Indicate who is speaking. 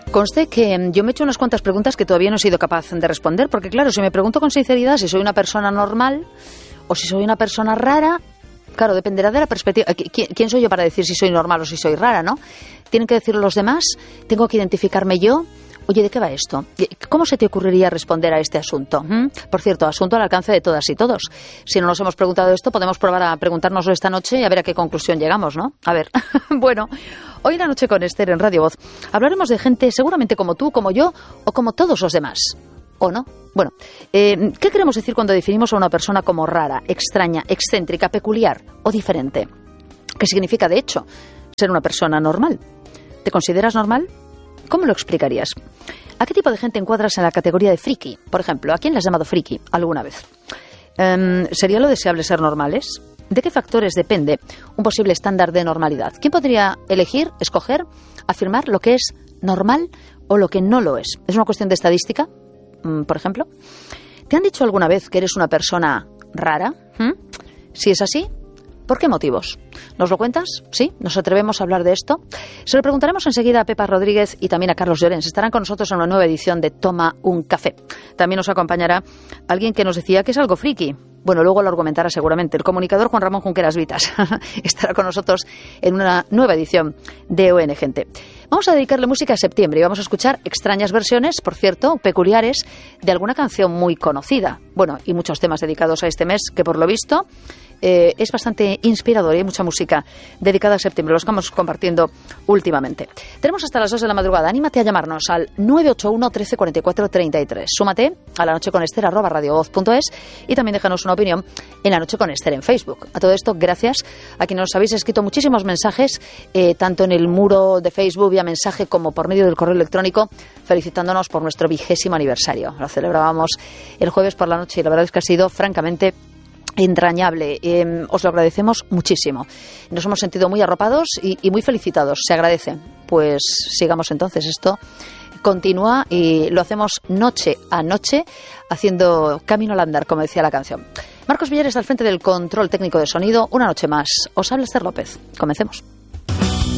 Speaker 1: Conste que yo me he hecho unas cuantas preguntas que todavía no he sido capaz de responder, porque claro, si me pregunto con sinceridad si soy una persona normal o si soy una persona rara, claro, dependerá de la perspectiva. ¿Quién soy yo para decir si soy normal o si soy rara, no? ¿Tienen que decirlo los demás? ¿Tengo que identificarme yo? Oye, ¿de qué va esto? ¿Cómo se te ocurriría responder a este asunto? Por cierto, asunto al alcance de todas y todos. Si no nos hemos preguntado esto, podemos probar a preguntárnoslo esta noche y a ver a qué conclusión llegamos, ¿no? A ver, bueno, hoy en La Noche con Esther en Radio Voz hablaremos de gente seguramente como tú, como yo o como todos los demás. ¿O no? Bueno, ¿qué queremos decir cuando definimos a una persona como rara, extraña, excéntrica, peculiar o diferente? ¿Qué significa, de hecho, ser una persona normal? ¿Te consideras normal? ¿Cómo lo explicarías? ¿A qué tipo de gente encuadras en la categoría de friki? Por ejemplo, ¿a quién le has llamado friki alguna vez? ¿Sería lo deseable ser normales? ¿De qué factores depende un posible estándar de normalidad? ¿Quién podría elegir, escoger, afirmar lo que es normal o lo que no lo es? ¿Es una cuestión de estadística, por ejemplo? ¿Te han dicho alguna vez que eres una persona rara? Si es así, ¿por qué motivos? ¿Nos lo cuentas? ¿Sí? ¿Nos atrevemos a hablar de esto? Se lo preguntaremos enseguida a Pepa Rodríguez y también a Carlos Llorens. Estarán con nosotros en una nueva edición de Toma un Café. También nos acompañará alguien que nos decía que es algo friki. Bueno, luego lo argumentará seguramente. El comunicador Juan Ramón Junqueras Vitas estará con nosotros en una nueva edición de ON Gente. Vamos a dedicarle música a septiembre y vamos a escuchar extrañas versiones, por cierto, peculiares, de alguna canción muy conocida. Bueno, y muchos temas dedicados a este mes que, por lo visto, es bastante inspirador y hay mucha música dedicada a septiembre. Los vamos compartiendo últimamente. Tenemos hasta las 2 de la madrugada. Anímate a llamarnos al 981 13 44 33. Súmate a lanocheconester@radiovoz.es y también déjanos una opinión en La Noche con Esther en Facebook. A todo esto, gracias a quienes nos habéis escrito muchísimos mensajes, tanto en el muro de Facebook vía mensaje como por medio del correo electrónico, felicitándonos por nuestro 20º aniversario. Lo celebrábamos el jueves por la noche y la verdad es que ha sido francamente entrañable. Os lo agradecemos muchísimo. Nos hemos sentido muy arropados y muy felicitados. Se agradece. Pues sigamos entonces. Esto continúa y lo hacemos noche a noche, haciendo camino al andar, como decía la canción. Marcos Villares al frente del control técnico de sonido. Una noche más. Os habla Esther López. Comencemos.